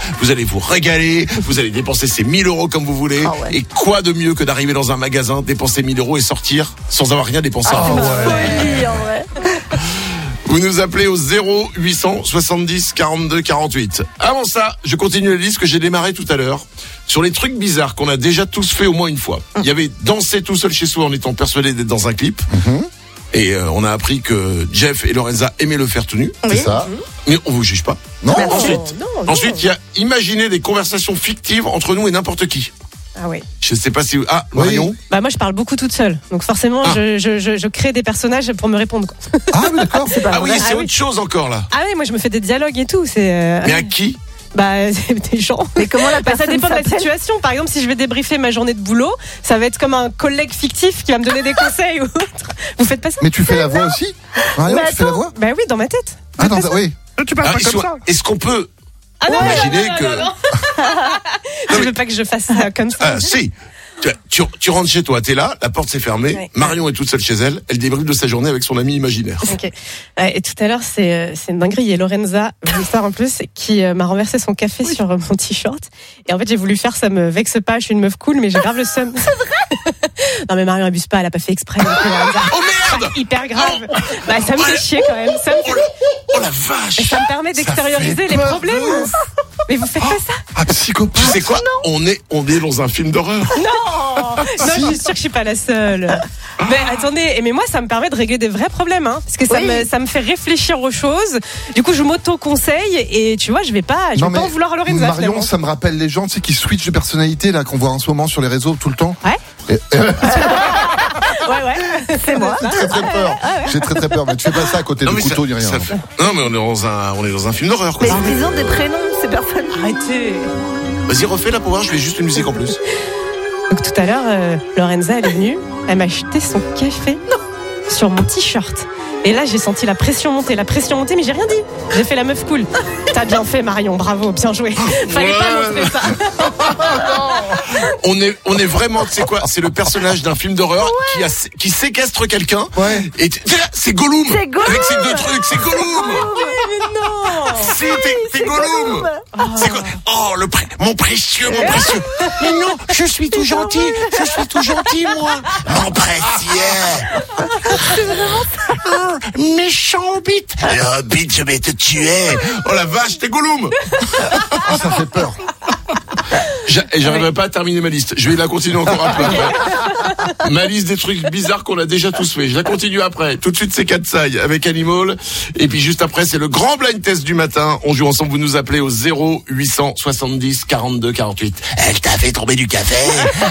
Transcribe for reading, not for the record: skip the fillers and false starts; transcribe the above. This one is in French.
vous allez vous régaler, vous allez dépenser ces 1000 € comme vous voulez. Ah ouais. Et quoi de mieux que d'arriver dans un magasin, dépenser 1000 € et sortir sans avoir rien dépensé. Folie, en vrai. Vous nous appelez au 0800 70 42 48. Avant ça, je continue la liste que j'ai démarrée tout à l'heure sur les trucs bizarres qu'on a déjà tous fait au moins une fois. Il y avait danser tout seul chez soi en étant persuadé d'être dans un clip. Et on a appris que Jeff et Lorenza aimaient le faire tout nu. Oui. C'est ça. Mais on vous juge pas. Non. Ensuite, il y a imaginer des conversations fictives entre nous et n'importe qui. Ah oui. Je sais pas si... Ah, Oui. Marion. Bah moi je parle beaucoup toute seule. Donc forcément je crée des personnages pour me répondre, quoi. Ah, mais d'accord. C'est pas Ah oui, vrai. c'est autre chose encore là. Ah oui, moi je me fais des dialogues et tout, c'est Mais à qui? bah c'est des gens. Mais comment la Bah, ça personne dépend de la s'appelle? situation. Par exemple, si je vais débriefer ma journée de boulot, ça va être comme un collègue fictif qui va me donner des conseils ou autre. Vous faites pas ça? Mais tu fais la voix aussi Marion, Mais tu fais la voix Bah oui, dans ma tête. Ah, non, oui. Tu parles Est-ce qu'on peut Ah non, imaginer que... Je veux pas que je fasse ça comme ça. Ah, si. Tu rentres chez toi, t'es là, la porte s'est fermée, Ouais. Marion est toute seule chez elle, elle débriefe de sa journée avec son ami imaginaire. Ok. Et tout à l'heure, c'est une dinguerie. Il y a Lorenza, une histoire en plus, qui m'a renversé son café sur mon t-shirt. Et en fait, j'ai voulu faire, ça me vexe pas, je suis une meuf cool, mais j'ai grave le seum. C'est vrai? Non, mais Marion abuse pas, elle a pas fait exprès. Donc, Lorenza, Oh merde! hyper grave. Bah, ça me fait chier quand même. Ça me, Oh la vache! ça me permet d'extérioriser fait les peur, problèmes. Mais vous faites pas ça? Ah, psychopathe. Tu sais quoi? On est dans un film d'horreur. Non, je suis sûre que je suis pas la seule. Mais attendez, mais moi ça me permet de régler des vrais problèmes, hein, parce que ça me fait réfléchir aux choses. Du coup, je m'auto-conseille et tu vois, je vais pas en vouloir à Lorenza. Marion, finalement. ça me rappelle les gens, tu sais, qui switchent de personnalité, là, qu'on voit en ce moment sur les réseaux tout le temps. Ouais. Ouais. C'est moi. J'ai très très peur. J'ai très très peur. Mais tu fais pas ça à côté du mais couteau ni rien. Non mais on est dans un film d'horreur, quoi. Mais ils ont des prénoms, ces personnes. Arrêtez. Vas-y, refais là pour voir, je fais juste une musique en plus. Donc tout à l'heure, Lorenza elle est venue, elle m'a jeté son café sur mon t-shirt. Et là, j'ai senti la pression monter, mais j'ai rien dit. J'ai fait la meuf cool. T'as bien fait, Marion, bravo, bien joué. Fallait pas montrer ça. On est vraiment, tu sais quoi, c'est le personnage d'un film d'horreur qui séquestre quelqu'un. Ouais. Et c'est Gollum. C'est Gollum. Avec ces deux trucs, c'est Gollum. Mais non. Si, t'es Gollum. C'est quoi? Oh, mon précieux. Mais non, je suis tout gentil, moi. Mon précieux. C'est vraiment ça. Méchant Hobbit. Hobbit, je vais te tuer. Oh la vache, t'es Gollum. Ah, ça fait peur. J'arriverai pas à terminer ma liste. Je vais la continuer encore un peu après. Ma liste des trucs bizarres qu'on a déjà tous fait. Je la continue après. Tout de suite, c'est Katsai avec Animal. Et puis juste après, c'est le grand blind test du matin. On joue ensemble. Vous nous appelez au 0800 70 42 48. Elle t'a fait tomber du café.